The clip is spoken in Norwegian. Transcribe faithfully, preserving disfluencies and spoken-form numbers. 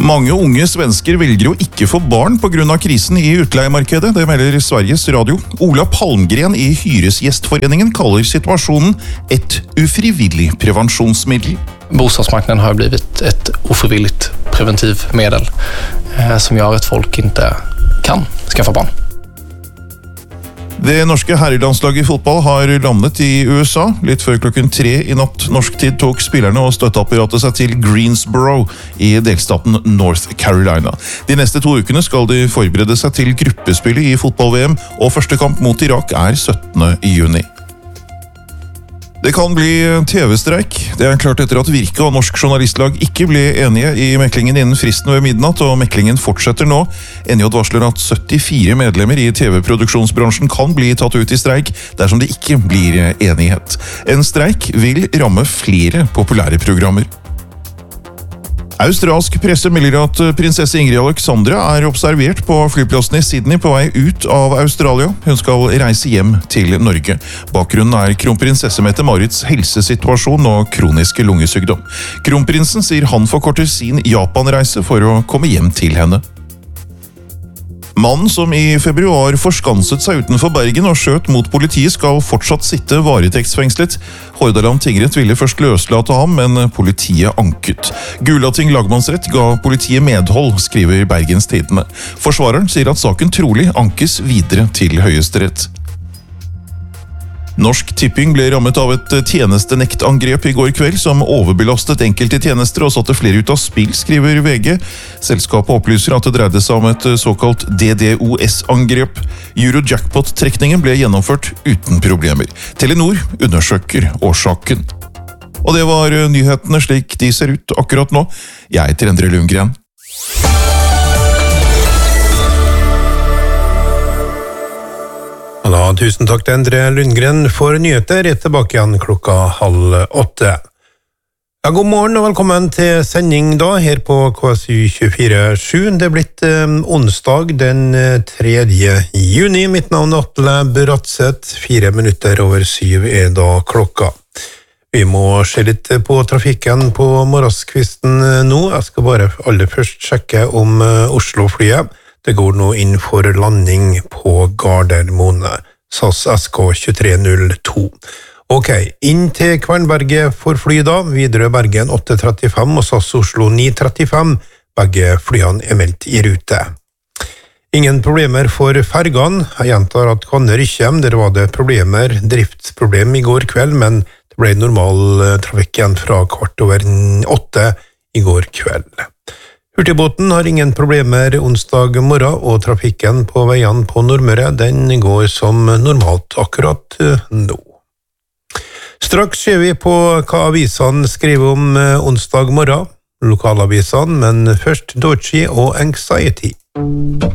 Mange unge svensker velger å ikke få barn på grunn av krisen i utleiemarkedet, det melder Sveriges Radio. Ola Palmgren i Hyresgästforeningen kaller situasjonen et ufrivillig prevensjonsmiddel. Bostadsmarknaden har blivit ett ofrivilligt preventivmedel eh, som gör att folk inte kan skaffa barn. Det norske herrelandslaget i fotball har landet i U S A. Litt før klokken tre i natt norsk tid tok spillerne og støtteapparatet seg til Greensboro i delstaten North Carolina. De neste to ukene skal de forberede seg til gruppespillet i fotball-V M, og første kamp mot Irak er syttende juni. Det kan bli T V-streik. Det er klart etter at Virke og Norsk Journalistlag ikke ble enige i meklingen innen fristen ved midnatt, og meklingen fortsetter nå. N J varsler at syttifire medlemmer i T V-produksjonsbransjen kan bli tatt ut i streik dersom det ikke blir enighet. En streik vil ramme flere populære programmer. Australsk presse melder at prinsesse Ingrid Alexandra er observert på flyplassen i Sydney på vei ut av Australia. Hun skal reise hjem til Norge. Bakgrunnen er kronprinsesse Mette-Marits helsesituasjon og kroniske lungesykdom. Kronprinsen sier han forkorter sin Japan-reise for å komme hjem til henne. Mannen som i februar forskanset seg utenfor Bergen og skjøt mot politiet skal fortsatt sitte varetektsfengslet. Hordaland tingrett ville først løslate ham, men politiet anket. Gulating lagmannsrett ga politiet medhold, skriver Bergens Tidende. Forsvareren sier at saken trolig ankes videre til Høyesterett. Norsk Tipping ble rammet av et tjenestenektangrep i går kveld som overbelastet enkelte tjenester og satte flere ut av spill, skriver V G. Selskapet opplyser at det dreide seg om et såkalt D D O S-angrep. Eurojackpot-trekningen ble gjennomført uten problemer. Telenor undersøker årsaken. Og det var nyhetene slik de ser ut akkurat nå. Jeg heter Endre Lundgren. Da, tusen takk til Endre Lundgren for nyheter. Rett tilbake igjen klokka halv åtte. Ja, god morgen og velkommen til sending da, her på K S U tjuefire sju. Det er blitt eh, onsdag den tredje juni. Mitt navn er Atle Bratseth. Fire minutter over syv er da klokka. Vi må se litt på trafikken på morgenskvisten nå. Jeg skal bare aller først sjekke om eh, Oslo-flyet. Det går nå inn for landing på Gardermoen, S A S S K tjuetre null to. Ok, inn til Kvernberget for fly da, Widerøe Bergen åtte trettifem og S A S Oslo ni trettifem. Begge flyene er meldt i rute. Ingen problemer for fergene. Jeg gjentar at Kvanne Rykkjem, der var det problemer, driftsproblem i går kveld, men det ble normal trafikk igjen fra kvart over åtte i går kveld. Hurtigbåten har ingen problemer onsdag morgen, og trafikken på veiene på Nordmøre, den går som normalt akkurat nå. Straks ser vi på hva avisene skriver om onsdag morgen, lokalavisene, men først Dochi og Anxiety.